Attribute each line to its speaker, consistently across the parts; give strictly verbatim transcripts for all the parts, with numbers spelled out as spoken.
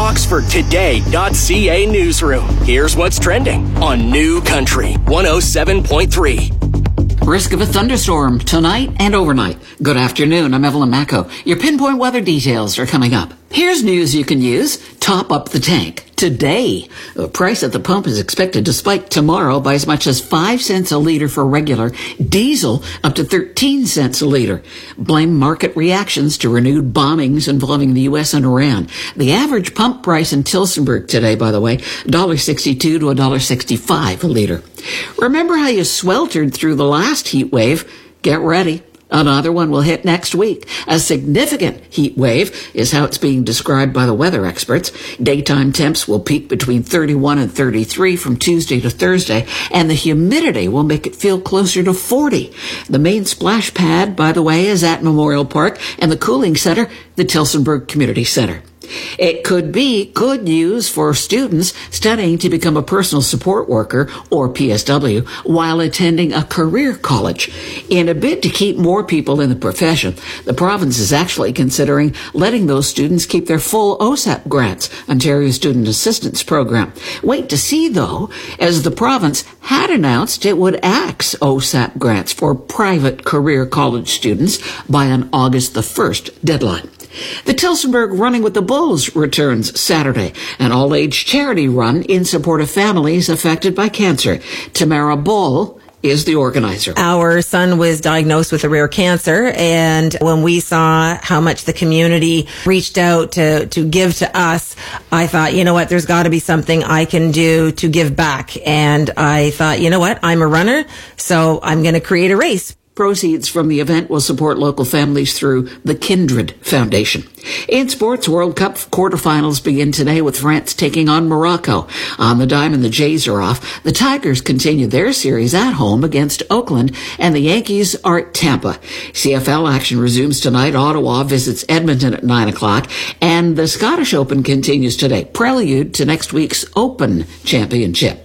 Speaker 1: Oxford Today dot C A newsroom. Here's what's trending on New Country one oh seven point three.
Speaker 2: Risk of a thunderstorm tonight and overnight. Good afternoon. I'm Evelyn Macco. Your pinpoint weather details are coming up. Here's news you can use. Top up the tank today. The price at the pump is expected to spike tomorrow by as much as five cents a liter for regular diesel, up to thirteen cents a liter. Blame market reactions to renewed bombings involving the U S and Iran. The average pump price in Tillsonburg today, by the way, one dollar sixty-two to one dollar sixty-five a liter. Remember how you sweltered through the last heat wave? Get ready. Another one will hit next week. A significant heat wave is how it's being described by the weather experts. Daytime temps will peak between thirty-one and thirty-three from Tuesday to Thursday, and the humidity will make it feel closer to forty. The main splash pad, by the way, is at Memorial Park, and the cooling center, the Tillsonburg Community Center. It could be good news for students studying to become a personal support worker, or P S W, while attending a career college. In a bid to keep more people in the profession, the province is actually considering letting those students keep their full O S A P grants, Ontario Student Assistance Program. Wait to see, though, as the province had announced it would axe O S A P grants for private career college students by an August the first deadline. The Tillsonburg Running with the Bulls returns Saturday, an all-age charity run in support of families affected by cancer. Tamara Bull is the organizer.
Speaker 3: Our son was diagnosed with a rare cancer, and when we saw how much the community reached out to, to give to us, I thought, you know what, there's got to be something I can do to give back. And I thought, you know what, I'm a runner, so I'm going to create a race.
Speaker 2: Proceeds from the event will support local families through the Kindred Foundation. In sports, World Cup quarterfinals begin today with France taking on Morocco. On the diamond, the Jays are off. The Tigers continue their series at home against Oakland, and the Yankees are at Tampa. C F L action resumes tonight. Ottawa visits Edmonton at nine o'clock, and the Scottish Open continues today, prelude to next week's Open Championship.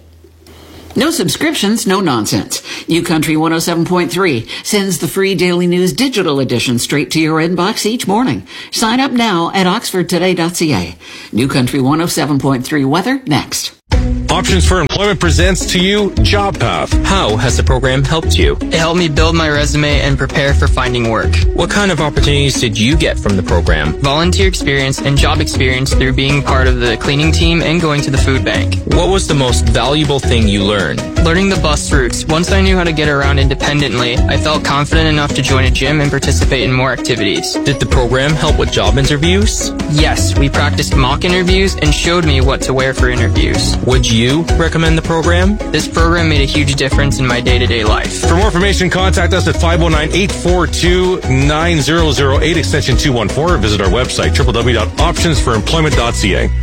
Speaker 2: No subscriptions, no nonsense. New Country one oh seven point three sends the free Daily News digital edition straight to your inbox each morning. Sign up now at oxford today dot c a. New Country one oh seven point three weather next.
Speaker 4: Options for Employment presents to you JobPath.
Speaker 5: How has the program helped you?
Speaker 6: It helped me build my resume and prepare for finding work.
Speaker 5: What kind of opportunities did you get from the program?
Speaker 6: Volunteer experience and job experience through being part of the cleaning team and going to the food bank.
Speaker 5: What was the most valuable thing you learned?
Speaker 6: Learning the bus routes. Once I knew how to get around independently, I felt confident enough to join a gym and participate in more activities.
Speaker 5: Did the program help with job interviews?
Speaker 6: Yes, we practiced mock interviews and showed me what to wear for interviews.
Speaker 5: Would you recommend the program?
Speaker 6: This program made a huge difference in my day-to-day life.
Speaker 4: For more information, contact us at five oh nine, eight four two, nine oh oh eight, extension two one four, or visit our website, w w w dot options for employment dot c a.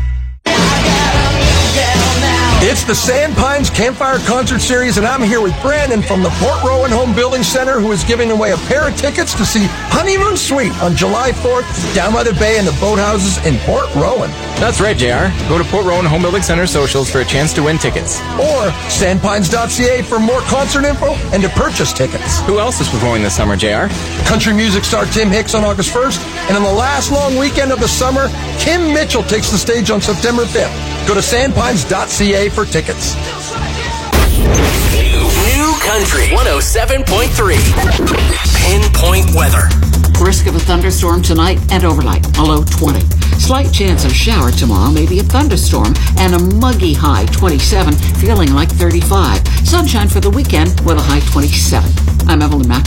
Speaker 7: It's the Sandpines Campfire Concert Series, and I'm here with Brandon from the Port Rowan Home Building Center, who is giving away a pair of tickets to see Honeymoon Suite on July fourth down by the bay in the boathouses in Port Rowan.
Speaker 8: That's right, J R. Go to Port Rowan Home Building Center socials for a chance to win tickets.
Speaker 7: Or sandpines dot c a for more concert info and to purchase tickets.
Speaker 8: Who else is performing this summer, J R?
Speaker 7: Country music star Tim Hicks on August first, and on the last long weekend of the summer, Kim Mitchell takes the stage on September fifth. Go to sandpines dot c a for tickets.
Speaker 1: New, New Country one oh seven point three. Pinpoint weather.
Speaker 2: Risk of a thunderstorm tonight and overnight, a low twenty. Slight chance of shower tomorrow, maybe a thunderstorm, and a muggy high twenty-seven, feeling like thirty-five. Sunshine for the weekend with a high twenty-seven. I'm Evelyn Mack.